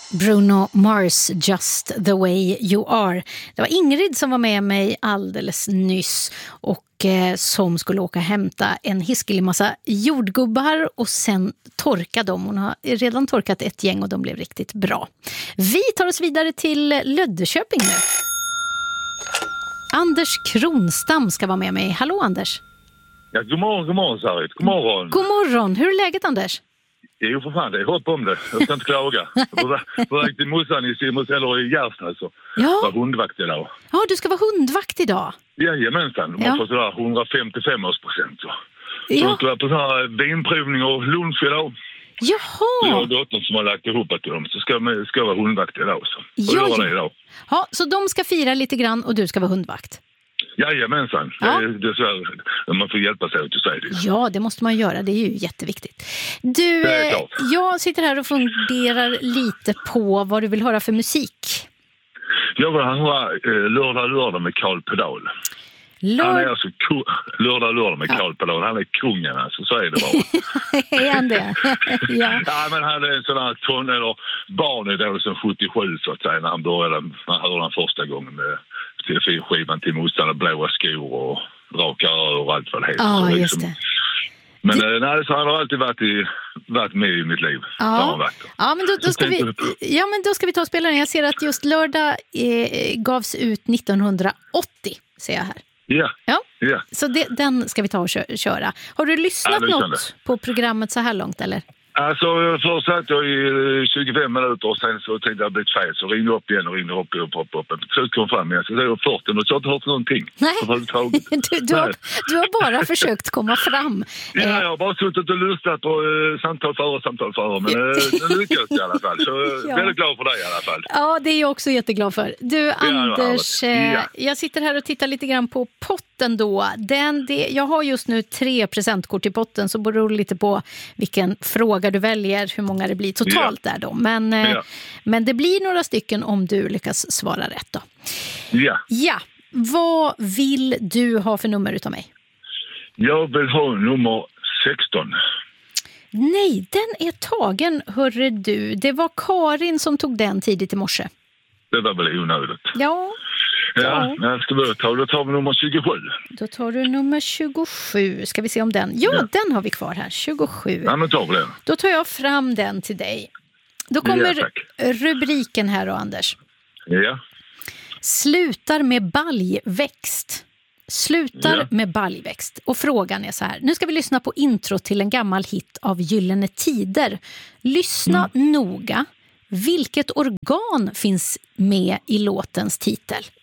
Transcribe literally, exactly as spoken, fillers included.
Bruno Mars, Just the way you are. Det var Ingrid som var med mig alldeles nyss och eh, som skulle åka och hämta en hiskelig massa jordgubbar och sen torka dem. Hon har redan torkat ett gäng och de blev riktigt bra. Vi tar oss vidare till Löddeköping nu. Anders Kronstam ska vara med mig. Hallå Anders. Ja, god morgon, god morgon Sarit. God morgon. God morgon. Hur är läget Anders? Jo för fan, det är hopp om det. Jag ska inte klaga. Jag var på väg till morsan i Simons eller i Gärsta alltså. Ja. Jag var hundvakt idag. Ja, du ska vara hundvakt idag. Jajamensan, de Ja. har fått sådär hundrafemtiofem års present. Så Ja. jag ska vara på sån här vinprovning och lunch idag. Jaha. Jag har dottern som har lagt ihop till dem. Så ska jag, ska jag vara hundvakt idag. Så. Ja, Och göra ja. det idag. Ja, så de ska fira lite grann och du ska vara hundvakt. Jajamensan. Ja. Det är dessvärre, man får hjälpa sig åt att säga det. Ja, det måste man göra. Det är ju jätteviktigt. Du, Det är eh, klart. jag sitter här och funderar lite på vad du vill höra för musik. Jag vill höra eh, Lördag lördag med Carl Pedal. Han Lör... är alltså ko- lördag lördag med Carl Pedal. Han är kungen alltså, så är det bara. är han det? Ja. Ja, men han är en sån här ton, eller barn är då som sjuttiosju så att säga, när han började, man hörde han första gången med skivan till motståndare, blåa skor och raka rör och allt vad det heter. Ja, Så just liksom. det. Men det... nej, så han har alltid varit, i, varit med i mitt liv. Så har Ja, han varit. ja, men då, då, Så ska vi, tänkte ja, men då ska vi ta och spela den. Jag ser att just lördag eh, gavs ut nittonhundraåttio, ser jag här. Ja, Ja. ja. Så det, den ska vi ta och kö- köra. Har du lyssnat Ja, det kan något på programmet så här långt, eller? Alltså först satt jag i tjugofem minuter och sen så tänkte jag blivit fel. Så ringde jag upp igen och ringde upp och upp och upp. Till slut kom fram igen. Så det var fyrtio och så har jag inte hört någonting. Nej, överhuvudtaget. du, du, har, Nej. du har bara försökt komma fram. Ja, Eh, jag har bara suttit och lyssnat på eh, samtal före och samtal före. Men eh, det lyckades i alla fall. Så jag Ja. är väldigt glad för det i alla fall. Ja, det är jag också jätteglad för. Du, Anders, ja. eh, jag sitter här och tittar lite grann på potten då. Den, det, jag har just nu tre presentkort i potten, så beror det lite på vilken fråga du väljer, hur många det blir totalt där då. Men, eh, Ja. men det blir några stycken om du lyckas svara rätt då. Ja, Ja, vad vill du ha för nummer utav mig? jag vill ha nummer sexton. Nej, den är tagen, hörre du. Det var Karin som tog den tidigt i morse. Det var väl onödigt. Ja, Ja, jag ska börja ta, då tar vi nummer tjugosju. då tar du nummer tjugosju. Ska vi se om den... Jo, Ja. den har vi kvar här. tjugosju. Ja, men tar vi den. Då tar jag fram den till dig. Då Ja, kommer tack. rubriken här då, Anders. Ja, Slutar med baljväxt. Slutar Ja. med baljväxt. Och frågan är så här. Nu ska vi lyssna på intro till en gammal hit av Gyllene Tider. Lyssna Mm. noga. Vilket organ finns med i låtens titel?